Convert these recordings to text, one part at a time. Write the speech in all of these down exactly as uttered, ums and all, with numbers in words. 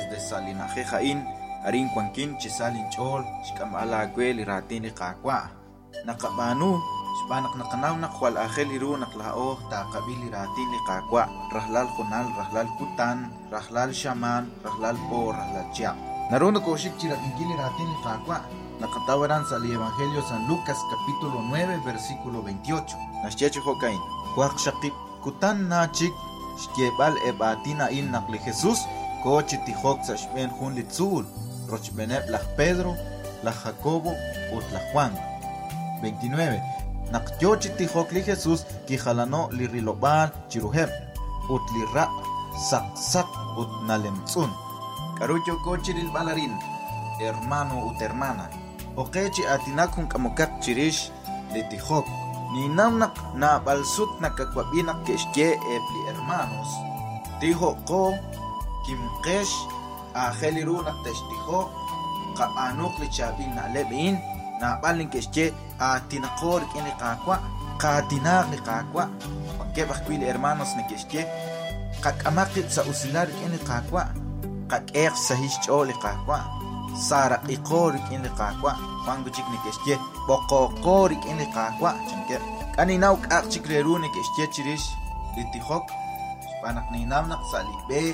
de salinaje jain arin kwankin chisalin chol shkamala gwel iratin liqaqwa naqabanu Spanak nakanaw nakwal akhel iru naklao ta kabil iratin liqaqwa rahlal khunal rahlal kutan rahlal shaman rahlal po rahlal chia naruno koshik chira ingil iratin liqaqwa nakatawaran sa Evangelio San Lucas capítulo nueve versículo veintiocho nashcheche hokain kwaq shaqib kutan nachik shkebal ebatina in nakli Jesús kochi tihok sa shben hun litzul rochbeneb la Pedro la Jacobo ut la Juan veintinueve Nakyochi tihok li Jesús ki jalano li rilobal chiruhem ut li ra sak sak ut nalemtsun karucho kochiril balarin hermano ut hermana okechi atinakun kamokak chirish li tihok ni namnak na balsut nakakwabinak keshke ebli hermanos tiho ko kimkesh ajeliru nakteshtiho kaanuk li chabin na lebin na balin keshke atinakor kin liqaqwa qatinaq liqaqwa pakebaq kwil hermanos ni keshke qaqamaqit sa usilar kin liqaqwa qaqeq sa hishcho liqaqwa sara iqor kin liqaqwa wanguchik ni keshke boqoqor kin liqaqwa chinke kaninaw qaqchik reru ni keshke chirish litihok panak ni namnaq salibe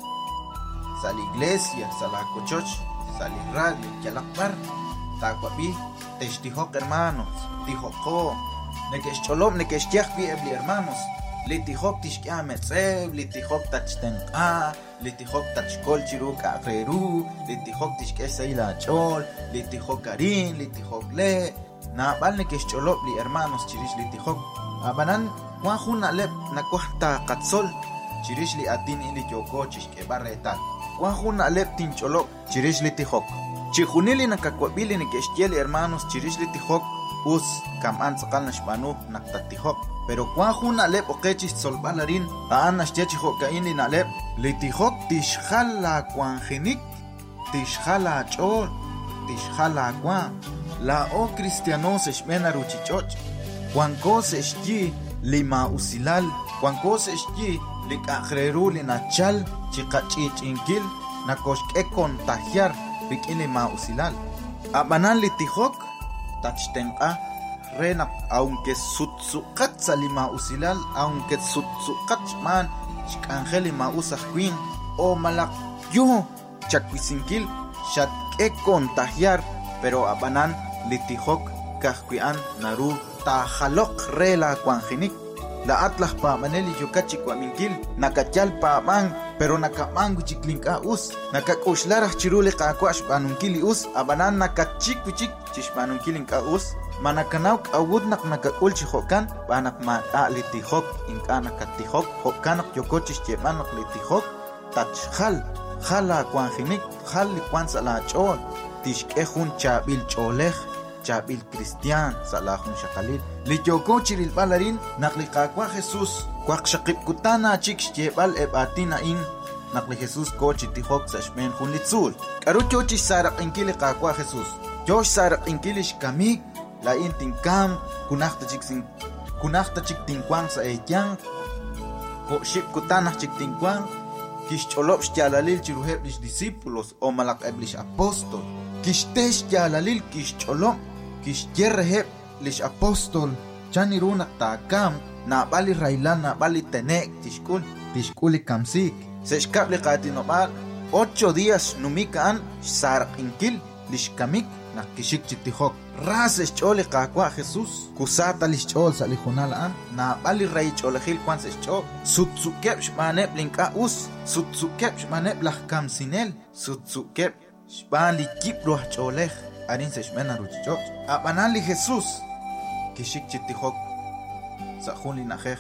sal iglesia sala kochoch sal radio kalaqbar takwabi teshtihok hermanos tihoko nekeshcholom nekeshtiach bi ebli hermanos litihok tishkia metzeb litihok tachtenqa litihok tachkol chiruk afreru litihok tishkesh sayla chol litihok karin litihok le na bal nekeshcholob li hermanos chirish litihok abanan wa khuna leb nakwahta qatsol chirish li atin ili yoko chishke barretal wa khuna leb tincholob chirish litihok Chihunili nakakwabili ni keshtiel hermanos chirishli tihok us kam an sakal nashbanu naktatihok pero kwa huna lep okechis solbalarin aan nashtiachihok kaini na lep litihok tishkhala kwanjinik tishkhala chol tishkhala kwan la o cristianos eshmena ruchichoch kwankos eshki lima usilal kwankos eshki likajreru linachal chikachichinkil nakoshkekon tahiar bikini ma usilal abanan litihok tachtenqa rena aunque sutsuqat salima usilal aunque sutsuqat man shkanjeli ma usaqwin o malak yo chakwisinkil shat e contagiar pero abanan litihok kahquian naru tajalok rela kwanjinik la atlah pa maneli yokachi kwaminkil nakachal pa man pero nakamangu chiklinka us nakakushlaraj chiruli qaqwash panunkili us abanan nakachik kuchik chishpanunkilin ka us manakanaw awud nak nakakul chihokan panak ma litihok inka nakatihok hokanak yokochish chebanak litihok tachhal khala kwanjinik khal kwan sala chol tishkehun chabil cholej chabil cristian salahun shakalil li yoko chiril balarin nakliqaqwa Jesús kwaq shaqib kutana chik chebal ebatina in nakli Jesús kochi tihok sashmen hun litzul karu chochi saraq inkili qaqwa Jesús josh saraq inkilish kamik la intinkam kunaqta chiksin kunaqta chiktinkwang sa ekyang ko shib kutana chiktinkwang kishcholob shyalalil chiruheb lish discípulos o malak eblish apostol kishtesh yalalil kishcholob kishtierreheb lish apostol chanirunak takam na bali railan na bali tenek tishkul tishkuli kamsik seshkab liqatinobal ocho días numikaan saraq inkil lishkamik nakishik chitihok ras escholi qaqwa Jesús kusata lischol salihunal an na bali rai cholejil kwan sechol sutsukeb shmaneb linka us sutsukeb shmaneb lahkam sinel sutsukeb shbali kibroh cholej arin seshmena ruchichok abanali Jesús kishik chitihok sa juli najej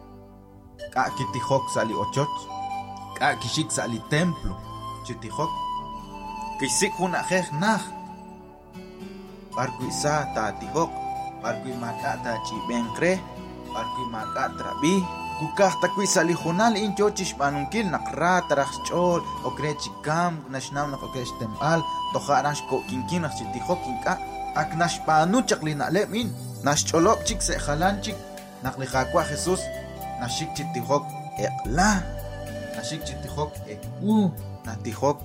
ka kitihok sali ochot ka kishik sali templo chitihok kisik hunajej nah barkui sa ta tihok barkui maka ta chibenkre barkui maka trabi kukah takui sali junal in chochish banunkil nakra taraj chol okre chikam nashnam nak okre temal toharash ko kinkin chitihok kinka aknash panu chaklina lemin nash cholop chik se khalan chik nakliqaqwa Jesús nashik chitihok eqla nashik chitihok eku natihok